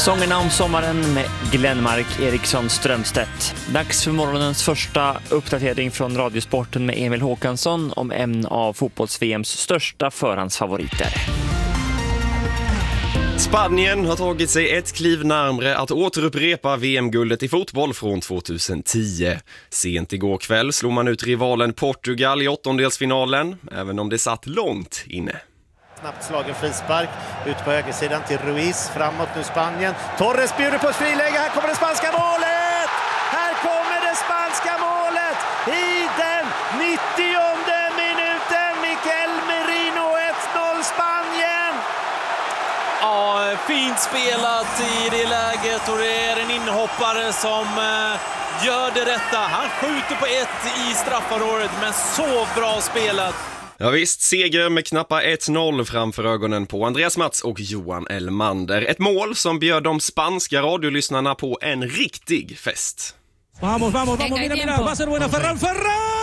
Sångerna om sommaren med Glenmark Eriksson Strömstedt. Dags för morgonens första uppdatering från Radiosporten med Emil Håkansson om en av fotbolls-VMs största förhandsfavoriter. Spanien har tagit sig ett kliv närmare att återupprepa VM-guldet i fotboll från 2010. Sent igår kväll slog man ut rivalen Portugal i åttondelsfinalen, även om det satt långt inne. Snabbt slagen frispark ut på högersidan till Ruiz, framåt nu Spanien. Torres bjuder på ett friläge, här kommer det spanska målet! Här kommer det spanska målet i den 90:e minuten. Mikel Merino, 1-0 Spanien! Ja, fint spelat i det läget och det är en inhoppare som gör det rätta. Han skjuter på ett i straffområdet, men så bra spelat. Ja visst, seger med knappa 1-0 framför ögonen på Andreas Mats och Johan Elmander. Ett mål som bjöd de spanska radiolyssnarna på en riktig fest. Vamos, mira, va a ser buena Ferran!